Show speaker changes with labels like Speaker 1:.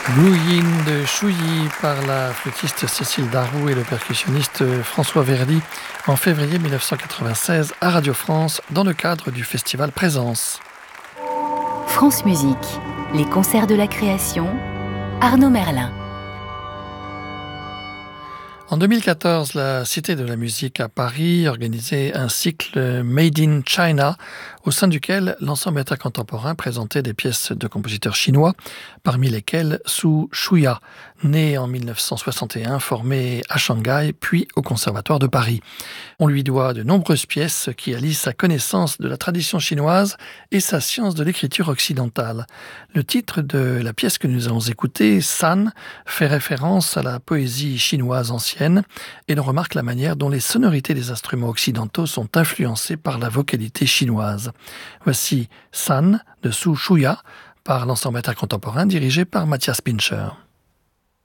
Speaker 1: Blue Yin de Chouilly par la flûtiste Cécile Darroux et le percussionniste François Verdi en février 1996 à Radio France dans le cadre du festival Présence.
Speaker 2: France Musique, les concerts de la création, Arnaud Merlin.
Speaker 1: En 2014, la Cité de la musique à Paris organisait un cycle Made in China, au sein duquel l'ensemble intercontemporain présentait des pièces de compositeurs chinois, parmi lesquels Su Shuya, né en 1961, formé à Shanghai, puis au Conservatoire de Paris. On lui doit de nombreuses pièces qui allient sa connaissance de la tradition chinoise et sa science de l'écriture occidentale. Le titre de la pièce que nous allons écouter, San, fait référence à la poésie chinoise ancienne et l'on remarque la manière dont les sonorités des instruments occidentaux sont influencées par la vocalité chinoise. Voici San de Su Shuya par l'ensemble intercontemporain dirigé par Matthias Pincher.